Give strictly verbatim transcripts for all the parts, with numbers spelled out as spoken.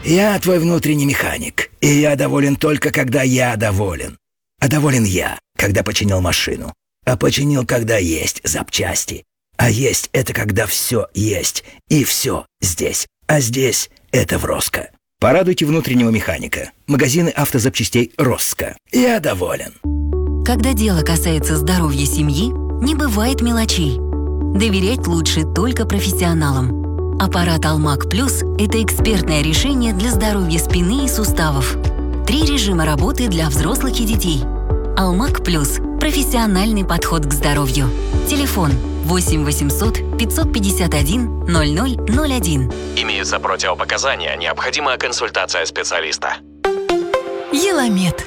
Я твой внутренний механик, и я доволен только, когда я доволен. А доволен я, когда починил машину. А починил, когда есть запчасти. А есть — это когда все есть, и все здесь. А здесь — это в Роско. Порадуйте внутреннего механика. Магазины автозапчастей Роско. Я доволен. Когда дело касается здоровья семьи, не бывает мелочей. Доверять лучше только профессионалам. Аппарат Алмак Плюс – это экспертное решение для здоровья спины и суставов. Три режима работы для взрослых и детей. Алмак Плюс – профессиональный подход к здоровью. Телефон восемь восемьсот пятьсот пятьдесят один ноль ноль ноль один. Имеются противопоказания, необходима консультация специалиста. Еламед.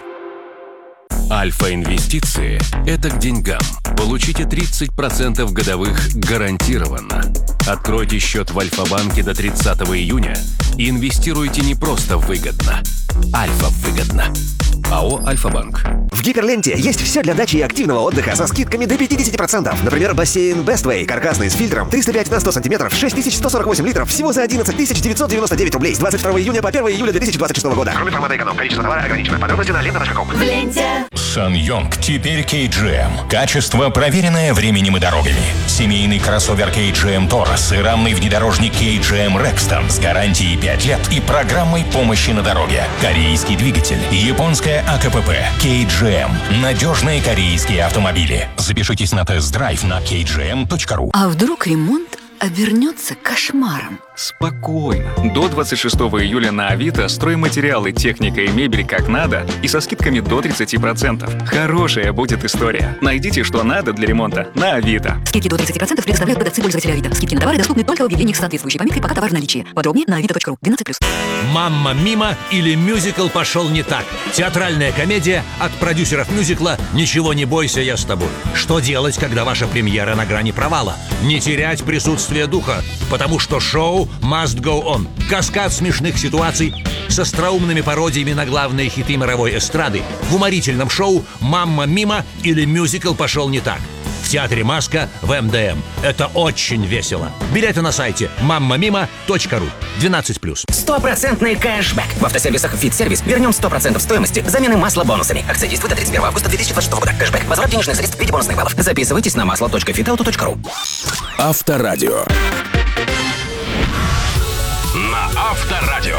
Альфа-инвестиции – это к деньгам. Получите тридцать процентов годовых гарантированно. Откройте счет в Альфа-банке до тридцатого июня и инвестируйте не просто выгодно. Альфа выгодно. АО «Альфа-банк». В Гиперленте есть все для дачи и активного отдыха со скидками до пятьдесят процентов. Например, бассейн Bestway, каркасный с фильтром, триста пять на сто сантиметров, шесть тысяч сто сорок восемь литров, всего за одиннадцать тысяч девятьсот девяносто девять рублей с двадцать второго июня по первого июля две тысячи двадцать шестого года. Кроме формата эконом, количество товара ограничено. Подробности на лента точка ком. В ленте. SsangYong теперь кей джи эм. Качество, проверенное временем и дорогами. Семейный кроссовер кей джи эм Taurus и рамный внедорожник кей джи эм Rexton с гарантией пять лет и программой помощи на дороге. Корейский двигатель, японская а ка пэ пэ, кей джи эм. Надежные корейские автомобили. Запишитесь на тест-драйв на кей джи эм точка ру. А вдруг ремонт обернется кошмаром? Спокойно. До двадцать шестого июля на Авито стройматериалы, техника и мебель как надо и со скидками до тридцать процентов. Хорошая будет история. Найдите, что надо для ремонта на Авито. Скидки до тридцать процентов предоставляют продавцы пользователя Авито. Скидки на товары доступны только в объявлениях с соответствующей пометкой «Пока товар в наличии». Подробнее на авито точка ру. двенадцать плюс. «Мамма мимо» или «Мюзикл пошел не так». Театральная комедия от продюсеров мюзикла «Ничего не бойся, я с тобой». Что делать, когда ваша премьера на грани провала? Не терять присутствие духа, потому что шоу must go on. Каскад смешных ситуаций с остроумными пародиями на главные хиты мировой эстрады в уморительном шоу «Мамма мимо» или «Мюзикл пошел не так». В театре «Маска» в эм дэ эм. Это очень весело. Билеты на сайте мамма мимо точка ру. двенадцать плюс. Стопроцентный кэшбэк. В автосервисах «Фит-сервис» вернем сто процентов стоимости замены масла бонусами. Акция действует до тридцать первого августа две тысячи двадцать шестого года. Кэшбэк. Возврат денежных средств в виде бонусных баллов. Записывайтесь на масло точка фитауто точка ру. Авторадио. На Авторадио.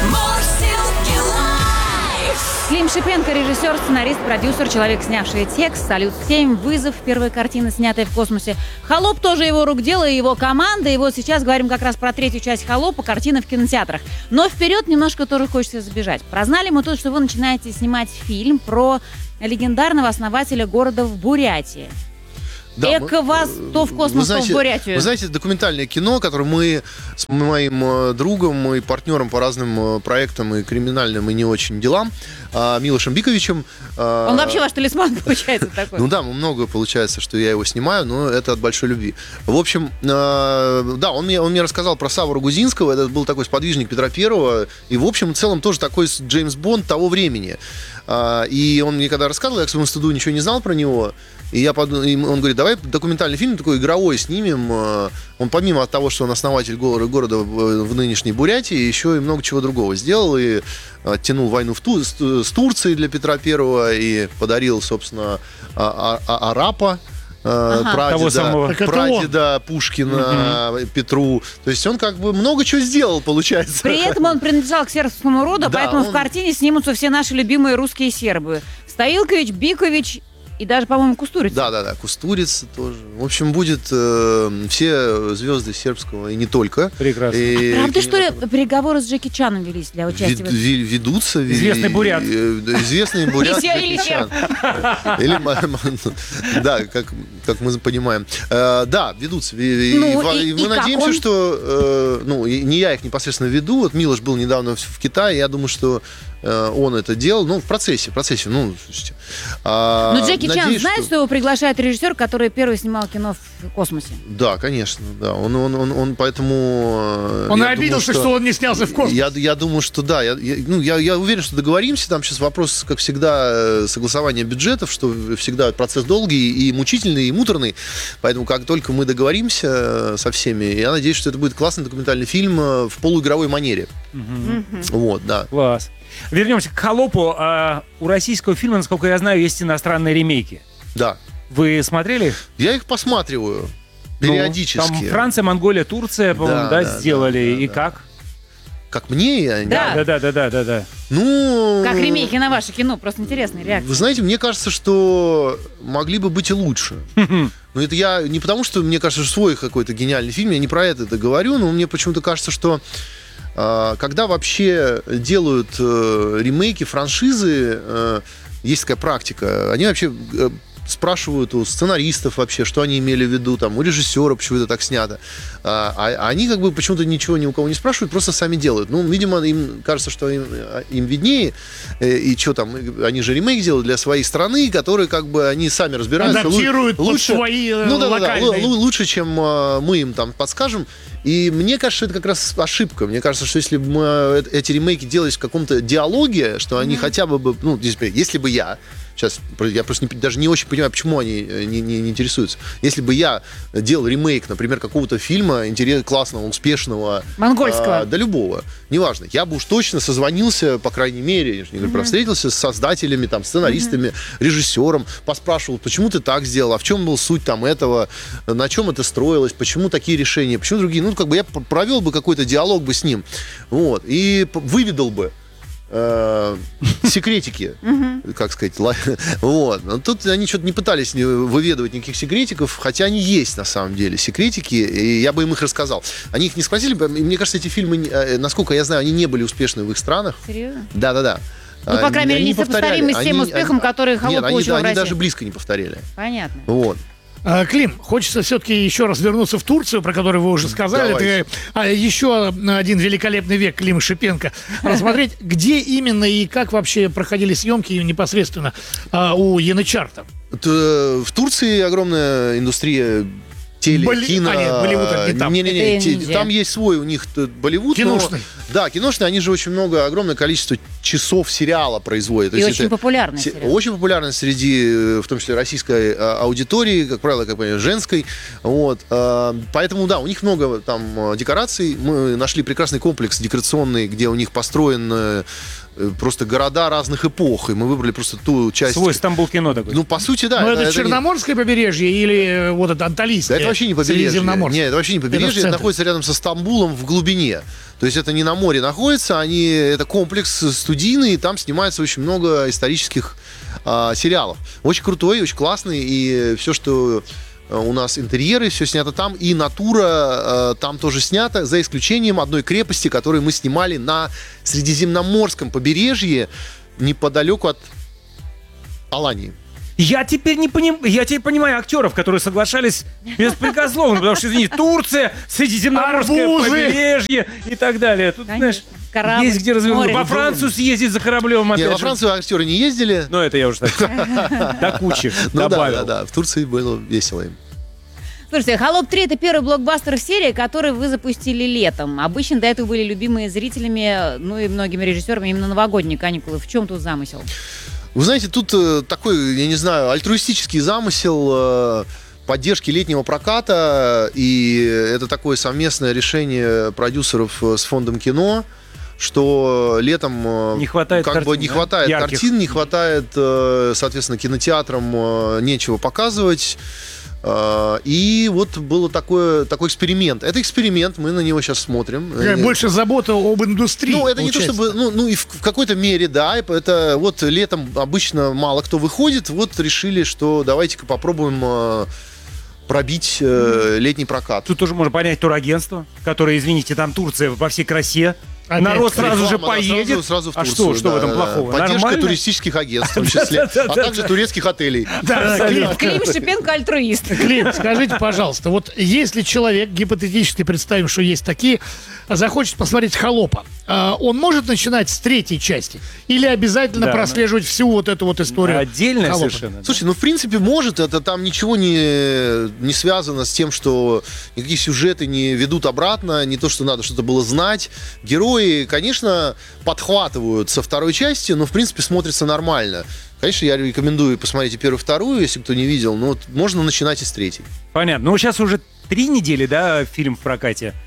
Клим Шипенко, режиссер, сценарист, продюсер, человек, снявший текст, «Салют семь», «Вызов», первая картина, снятая в космосе. «Холоп» тоже его рук дело и его команда. И вот сейчас говорим как раз про третью часть «Холопа», картина в кинотеатрах. Но вперед немножко тоже хочется забежать. Прознали мы тут, что вы начинаете снимать фильм про легендарного основателя города в Бурятии. Да, Эко мы, вас то в космос, знаете, то в Бурятию. Вы знаете, документальное кино, которое мы с моим другом и партнером по разным проектам и криминальным, и не очень делам, Милошем Биковичем. Он вообще ваш талисман, получается, такой. Ну да, много получается, что я его снимаю, но это от большой любви. В общем, да, он мне, он мне рассказал про Савву Рагузинского, это был такой сподвижник Петра Первого, и в общем и целом тоже такой Джеймс Бонд того времени. И он мне когда рассказывал, я к своему стыду ничего не знал про него, и я под... и он говорит, давай документальный фильм такой игровой снимем. Он помимо от того, что он основатель города в нынешней Бурятии, еще и много чего другого сделал. И оттянул войну в Ту... с Турцией для Петра Первого и подарил, собственно, а- а- Арапа. Ага. Прадеда, прадеда Пушкина, угу. Петру. То есть он как бы много чего сделал, получается. При этом он принадлежал к сербскому роду, да, поэтому он... в картине снимутся все наши любимые русские сербы. Стоилкович, Бикович и даже, по-моему, Кустурица. Да-да-да, Кустурица тоже. В общем, будет э, все звезды сербского и не только. Прекрасно. И, а правда, что ли, переговоры с Джеки Чаном велись для участия? Вед, в... Ведутся. Известный бурят. Известный бурят Джеки Чан. Да, как мы понимаем. Да, ведутся. Мы надеемся, что... Ну, не я их непосредственно веду. Вот Милош был недавно в Китае. Я думаю, что он это делал. Ну, в процессе. В процессе. Ну, слушайте. Но Джеки Чан знает, что... что его приглашает режиссер, который первый снимал кино в космосе? Да, конечно, да. Он, он, он, он поэтому... Он обиделся, что... что он не снялся в космосе. Я, я думаю, что да. Я, я, ну, я, я уверен, что договоримся. Там сейчас вопрос, как всегда, согласования бюджетов, что всегда процесс долгий и мучительный, и муторный. Поэтому как только мы договоримся со всеми, я надеюсь, что это будет классный документальный фильм в полуигровой манере. Угу. Вот, да. Класс. Вернемся к «Холопу». А у российского фильма, насколько я знаю, есть иностранные ремейки. Да. Вы смотрели? Я их посматриваю периодически. Ну, там Франция, Монголия, Турция, по-моему, да, да, да сделали. Да, да, и да. как? Как мне? Да. Да, да, да, да, да, да. Ну... Как ремейки на ваше кино, просто интересная реакция. Вы знаете, мне кажется, что могли бы быть и лучше. Но это я не потому, что мне кажется, что свой какой-то гениальный фильм, я не про это это говорю, но мне почему-то кажется, что э, когда вообще делают э, ремейки, франшизы, э, есть такая практика, они вообще... Э, спрашивают у сценаристов вообще, что они имели в виду, там, у режиссера, почему это так снято. А, а они как бы почему-то ничего ни у кого не спрашивают, просто сами делают. Ну, видимо, им кажется, что им, им виднее, и что там, они же ремейк делают для своей страны, которые как бы они сами разбираются. Адаптируют лучше, под свои ну, да, локальные. Да, да, лучше, чем мы им там подскажем. И мне кажется, это как раз ошибка. Мне кажется, что если бы мы эти ремейки делались в каком-то диалоге, что они mm-hmm. хотя бы, ну, если бы я Сейчас я просто не, даже не очень понимаю, почему они не, не, не интересуются. Если бы я делал ремейк, например, какого-то фильма интересного, классного, успешного, монгольского, а, да любого, неважно, я бы уж точно созвонился, по крайней мере, я же не говорю, mm-hmm. встретился с создателями, там, сценаристами, mm-hmm. режиссером, поспрашивал, почему ты так сделал, а в чем был суть там этого, на чем это строилось, почему такие решения, почему другие. Ну, как бы я провел бы какой-то диалог бы с ним, вот, и выведал бы секретики, как сказать, вот. Но тут они что-то не пытались выведывать никаких секретиков, хотя они есть на самом деле секретики, и я бы им их рассказал. Они их не спросили, и мне кажется, эти фильмы, насколько я знаю, они не были успешны в их странах. Серьезно? Да-да-да. Ну, по крайней мере, не сопоставимы с тем успехом, который «Холоп» получил в России. Они даже близко не повторили. Понятно. Вот. Клим, хочется все-таки еще раз вернуться в Турцию, про которую вы уже сказали. Это, а, еще один великолепный век Клима Шипенко. Рассмотреть, где именно и как вообще проходили съемки непосредственно а, у Янычарта. В Турции огромная индустрия теле, Боли... кино. А, нет, Болливуд не там. Не, не, не, те, там есть свой у них Болливуд. Киношный. Но, да, киношный. Они же очень много, огромное количество часов сериала производят. И очень популярный сериал. Очень популярный среди, в том числе, российской аудитории, как правило, как понимаю, женской. Вот. Поэтому, да, у них много там декораций. Мы нашли прекрасный комплекс декорационный, где у них построен просто города разных эпох, и мы выбрали просто ту часть... Свой Стамбул-кино такой. Ну, по сути, да. Но это, это Черноморское не... побережье или вот это Анталийское? Да, это вообще не побережье. Нет, это вообще не побережье, это, это находится рядом со Стамбулом в глубине. То есть это не на море находится, они, это комплекс студийный, и там снимается очень много исторических а, сериалов. Очень крутой, очень классный, и все, что... У нас интерьеры, все снято там, и натура э, там тоже снята, за исключением одной крепости, которую мы снимали на Средиземноморском побережье, неподалеку от Алании. Я теперь не поним... я теперь понимаю актеров, которые соглашались беспрекословно, потому что, извини, Турция, Средиземноморское Арбузы. побережье и так далее. Тут, знаешь, корабль, есть где развернуть. Во море. Францию съездить за кораблем. Нет, во Францию актеры не ездили. Ну, это я уже так до кучи добавил. Ну да, да, да, в Турции было весело им. Слушайте, «Холоп три» — это первый блокбастер в серии, который вы запустили летом. Обычно до этого были любимые зрителями, ну и многими режиссерами именно новогодние каникулы. В чем тут замысел? Вы знаете, тут э, такой, я не знаю, альтруистический замысел э, поддержки летнего проката, и это такое совместное решение продюсеров с фондом кино, что летом не хватает как картин, бы не да? хватает Ярких. картин, не хватает, соответственно, кинотеатрам нечего показывать. И вот был такой, такой эксперимент. Это эксперимент, мы на него сейчас смотрим. Больше забота об индустрии. Ну, это получается. Не то чтобы, ну, ну и в, в какой-то мере, да. Это вот летом обычно мало кто выходит. Вот решили, что давайте-ка попробуем пробить э, летний прокат. Тут тоже можно понять турагентство, которое, извините, там Турция во всей красе. Опять народ сразу реклама, же да, поедет. Сразу, сразу в а Турцию, что, что да, в этом да, плохого? Поддержка Нормально? туристических агентств, в том числе, а также турецких отелей. Клим Шипенко альтруист. Клим, скажите, пожалуйста, вот если человек, гипотетически представим, что есть такие, захочет посмотреть «Холопа», он может начинать с третьей части? Или обязательно Да, прослеживать всю вот эту вот историю? Отдельно «Холопа»? совершенно. Слушай, ну в принципе может, это там ничего не, не связано с тем, что никакие сюжеты не ведут обратно, не то, что надо что-то было знать. Герои, конечно, подхватывают со второй части, но в принципе смотрится нормально. Конечно, я рекомендую посмотреть и первую, и вторую, если кто не видел, но вот можно начинать и с третьей. Понятно. Ну, сейчас уже три недели, да, фильм в прокате?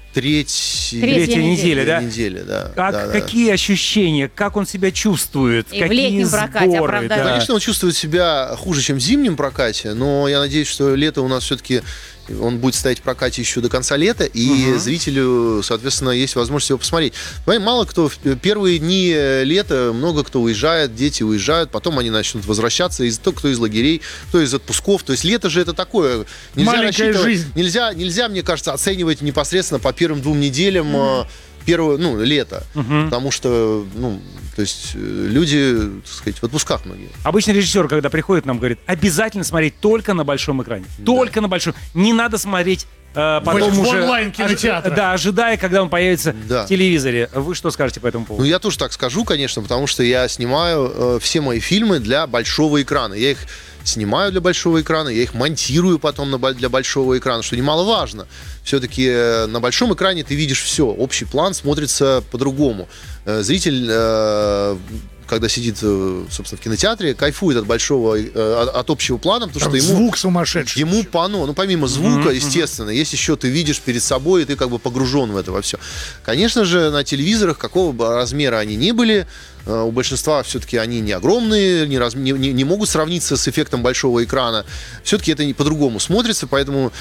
Треть... Третья неделя, да? Неделя, да. Как, да, какие да. ощущения? Как он себя чувствует? И какие в летнем прокате сборы, оправдать. да. Конечно, он чувствует себя хуже, чем в зимнем прокате, но я надеюсь, что лето у нас все-таки он будет стоять в прокате еще до конца лета, и угу. зрителю, соответственно, есть возможность его посмотреть. Понимаете, мало кто в первые дни лета, много кто уезжает, дети уезжают, потом они начнут возвращаться, из, кто из лагерей, кто из отпусков. То есть лето же это такое. Нельзя маленькая жизнь. Нельзя, нельзя, мне кажется, оценивать непосредственно по первым двум неделям угу. первое, ну, лето. Угу. Потому что, ну, то есть люди, так сказать, в отпусках многие. Обычно режиссер, когда приходит, нам говорит, обязательно смотреть только на большом экране. Да. Только на большом. Не надо смотреть э, потом в уже... онлайн-кинотеатре. Да, ожидая, когда он появится да. в телевизоре. Вы что скажете по этому поводу? Ну, я тоже так скажу, конечно, потому что я снимаю э, все мои фильмы для большого экрана. Я их снимаю для большого экрана, я их монтирую потом на, для большого экрана, что немаловажно. Все-таки э, на большом экране ты видишь все, общий план смотрится по-другому. Э, зритель, э, когда сидит, э, собственно, в кинотеатре, кайфует от большого, э, от, от общего плана, потому Там что ему... звук сумасшедший. Ему пано, ну, помимо звука, Mm-hmm. естественно, есть еще ты видишь перед собой, и ты как бы погружен в это во все. Конечно же, на телевизорах, какого бы размера они ни были, у большинства все-таки они не огромные, не, раз, не, не могут сравниться с эффектом большого экрана. Все-таки это не по-другому смотрится, поэтому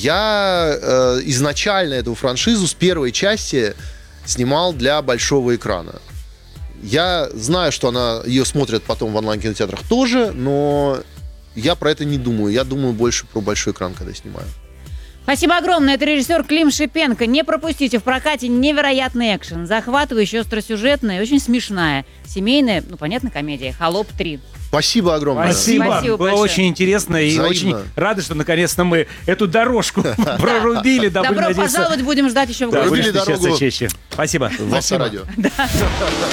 я э, изначально эту франшизу с первой части снимал для большого экрана. Я знаю, что она, ее смотрят потом в онлайн-кинотеатрах тоже, но я про это не думаю. Я думаю больше про большой экран, когда снимаю. Спасибо огромное. Это режиссер Клим Шипенко. Не пропустите в прокате невероятный экшен. Захватывающая, остросюжетная, очень смешная. Семейная, ну, понятно, комедия. «Холоп три». Спасибо огромное. Спасибо. Спасибо Было большое. очень интересно и Взаимно. очень рады, что наконец-то мы эту дорожку прорубили. Добро пожаловать, будем ждать еще в Да, гости. будем Прорубили встречаться дорогу. чаще. Спасибо. В Авторадио.